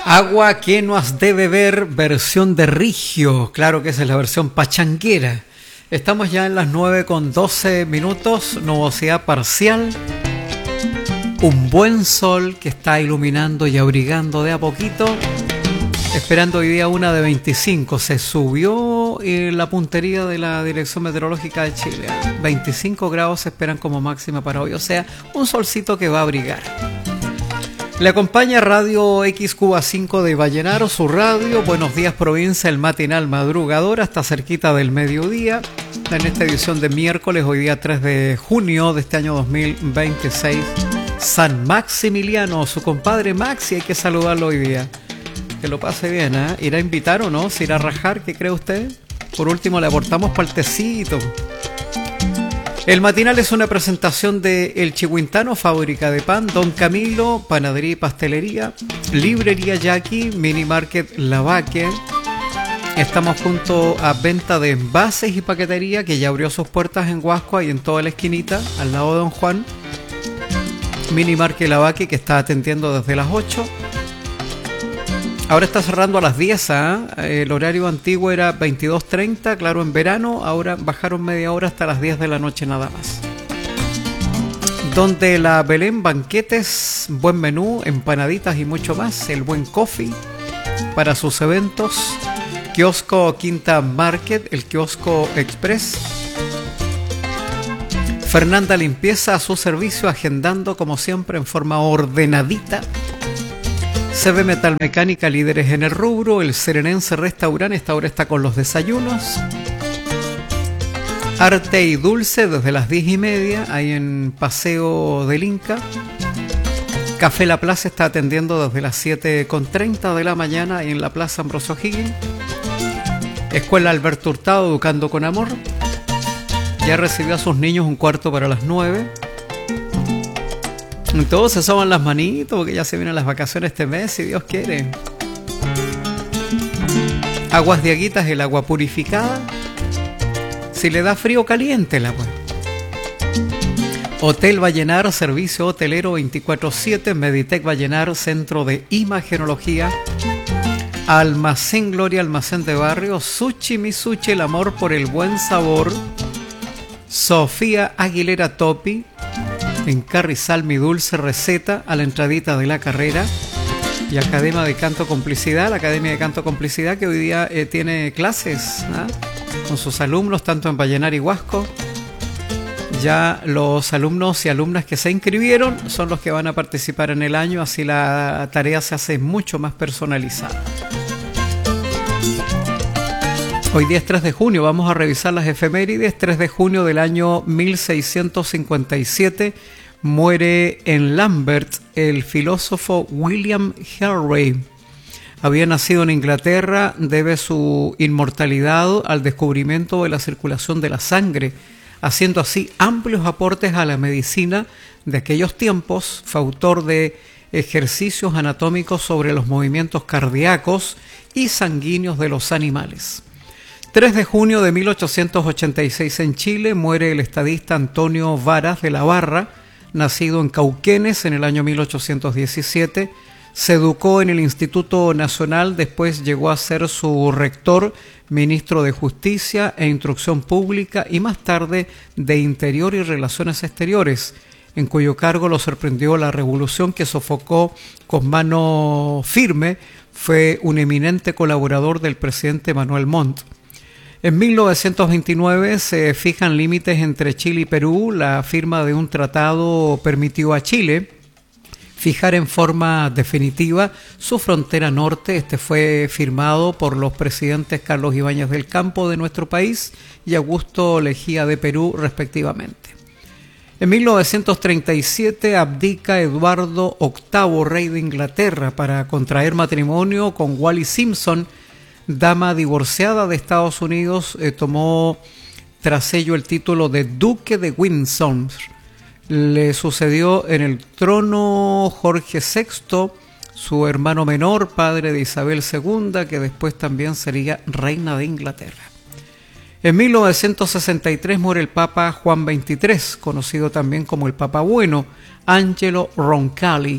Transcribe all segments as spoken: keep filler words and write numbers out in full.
Agua que no has de beber, versión de Rigio. Claro que esa es la versión pachanguera. Estamos ya en las nueve con doce minutos, nubosidad parcial. Un buen sol que está iluminando y abrigando de a poquito. Esperando hoy día una de veinticinco. Se subió eh, la puntería de la Dirección Meteorológica de Chile. veinticinco grados se esperan como máxima para hoy. O sea, un solcito que va a abrigar. Le acompaña Radio X Cuba cinco de Vallenaro, su radio. Buenos días, provincia, el matinal madrugador, hasta cerquita del mediodía. En esta edición de miércoles, hoy día tres de junio de este año dos mil veintiséis. San Maximiliano, su compadre Maxi, hay que saludarlo hoy día. Que lo pase bien, ¿eh? ¿Irá a invitar o no? ¿Se irá a rajar? ¿Qué cree usted? Por último, le aportamos paltecito. El matinal es una presentación de El Chihuintano, fábrica de pan, Don Camilo, panadería y pastelería, librería Jackie, mini market Lavaque. Estamos junto a venta de envases y paquetería, que ya abrió sus puertas en Huasco y en toda la esquinita, al lado de Don Juan. Mini market Lavaque, que está atendiendo desde las ocho. Ahora está cerrando a las diez, ¿eh? El horario antiguo era veintidós treinta, claro, en verano. Ahora bajaron media hora hasta las diez de la noche nada más. Donde la Belén, banquetes, buen menú, empanaditas y mucho más. El buen coffee para sus eventos. Kiosco Quinta Market, el kiosco Express. Fernanda Limpieza a su servicio, agendando como siempre en forma ordenadita. C B Metal Mecánica, líderes en el rubro. El Serenense Restaurante, esta hora está con los desayunos. Arte y Dulce desde las diez y media, ahí en Paseo del Inca. Café La Plaza está atendiendo desde las siete con treinta de la mañana, ahí en la Plaza Ambrosio Higgins. Escuela Alberto Hurtado, Educando con Amor. Ya recibió a sus niños un cuarto para las nueve. Todos se soban las manitos porque ya se vienen las vacaciones este mes, si Dios quiere. Aguas de Aguitas, el agua purificada. Si le da frío, caliéntela, pues. Hotel Vallenar, servicio hotelero veinticuatro siete. Meditec Vallenar, centro de imagenología. Almacén Gloria, almacén de barrio. Sushi Mi Sushi, el amor por el buen sabor. Sofía Aguilera Topi. En Carrizal, mi dulce receta, a la entradita de la carrera. Y Academia de Canto Complicidad, la Academia de Canto Complicidad, que hoy día eh, tiene clases, ¿ah? Con sus alumnos, tanto en Vallenar y Huasco. Ya los alumnos y alumnas que se inscribieron son los que van a participar en el año, así la tarea se hace mucho más personalizada. Hoy día es tres de junio, vamos a revisar las efemérides. tres de junio del año mil seiscientos cincuenta y siete muere en Lambert el filósofo William Harvey. Había nacido en Inglaterra, debe su inmortalidad al descubrimiento de la circulación de la sangre, haciendo así amplios aportes a la medicina de aquellos tiempos. Fue autor de ejercicios anatómicos sobre los movimientos cardíacos y sanguíneos de los animales. tres de junio de mil ochocientos ochenta y seis en Chile muere el estadista Antonio Varas de la Barra, nacido en Cauquenes en el año mil ochocientos diecisiete. Se educó en el Instituto Nacional, después llegó a ser su rector, ministro de Justicia e Instrucción Pública y más tarde de Interior y Relaciones Exteriores, en cuyo cargo lo sorprendió la revolución que sofocó con mano firme. Fue un eminente colaborador del presidente Manuel Montt. En mil novecientos veintinueve se fijan límites entre Chile y Perú. La firma de un tratado permitió a Chile fijar en forma definitiva su frontera norte. Este fue firmado por los presidentes Carlos Ibáñez del Campo de nuestro país y Augusto Leguía de Perú, respectivamente. En mil novecientos treinta y siete abdica Eduardo octavo, rey de Inglaterra, para contraer matrimonio con Wallis Simpson, dama divorciada de Estados Unidos. Eh, tomó tras ello el título de Duque de Windsor. Le sucedió en el trono Jorge sexto, su hermano menor, padre de Isabel segunda, que después también sería reina de Inglaterra. En mil novecientos sesenta y tres muere el Papa Juan veintitrés, conocido también como el Papa Bueno, Angelo Roncalli,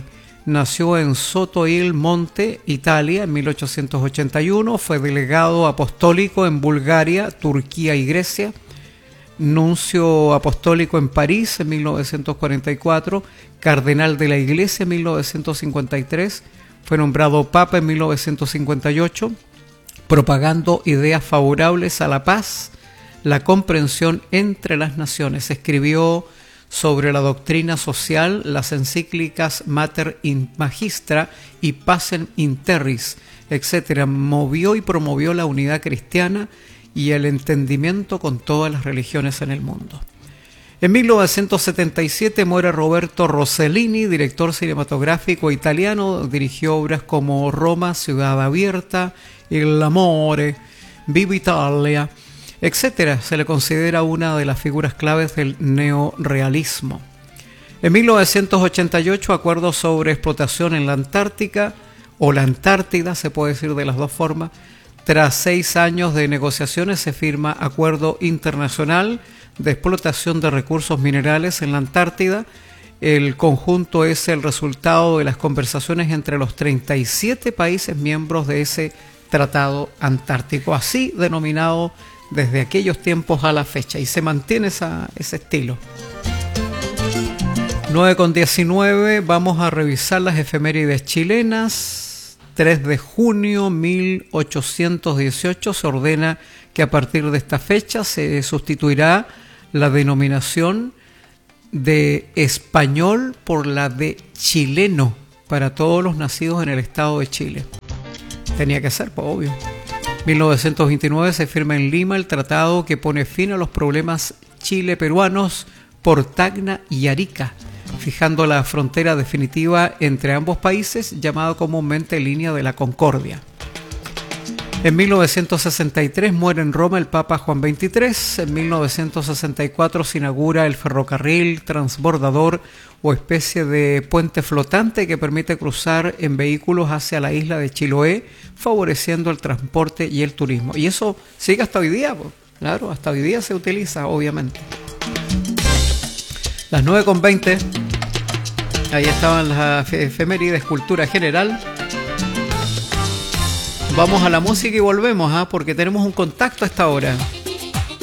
nació en Sotoil Monte, Italia, en mil ochocientos ochenta y uno. Fue delegado apostólico en Bulgaria, Turquía y Grecia. Nuncio apostólico en París en mil novecientos cuarenta y cuatro. Cardenal de la Iglesia en mil novecientos cincuenta y tres. Fue nombrado Papa en mil novecientos cincuenta y ocho. Propagando ideas favorables a la paz, la comprensión entre las naciones. Escribió sobre la doctrina social las encíclicas Mater in Magistra y Pacem in Terris, etcétera. Movió y promovió la unidad cristiana y el entendimiento con todas las religiones en el mundo. En mil novecientos setenta y siete muere Roberto Rossellini, director cinematográfico italiano. Dirigió obras como Roma, Ciudad Abierta, Il Amore, Viva Italia, etcétera. Se le considera una de las figuras claves del neorrealismo. En mil novecientos ochenta y ocho, acuerdo sobre explotación en la Antártica, o la Antártida, se puede decir de las dos formas. Tras seis años de negociaciones se firma Acuerdo Internacional de Explotación de Recursos Minerales en la Antártida. El conjunto es el resultado de las conversaciones entre los treinta y siete países miembros de ese Tratado Antártico, así denominado desde aquellos tiempos a la fecha, y se mantiene esa, ese estilo. nueve con diecinueve, vamos a revisar las efemérides chilenas. tres de junio de mil ochocientos dieciocho se ordena que a partir de esta fecha se sustituirá la denominación de español por la de chileno para todos los nacidos en el estado de Chile. Tenía que ser, pues, obvio. mil novecientos veintinueve se firma en Lima el tratado que pone fin a los problemas chile-peruanos por Tacna y Arica, fijando la frontera definitiva entre ambos países, llamada comúnmente Línea de la Concordia. En mil novecientos sesenta y tres muere en Roma el Papa Juan veintitrés. En mil novecientos sesenta y cuatro se inaugura el ferrocarril transbordador o especie de puente flotante que permite cruzar en vehículos hacia la isla de Chiloé, favoreciendo el transporte y el turismo. Y eso sigue hasta hoy día, pues. Claro, hasta hoy día se utiliza, obviamente. Las nueve con veinte. Ahí estaban las efemérides, cultura general. Vamos a la música y volvemos, ¿eh? Porque tenemos un contacto a esta hora.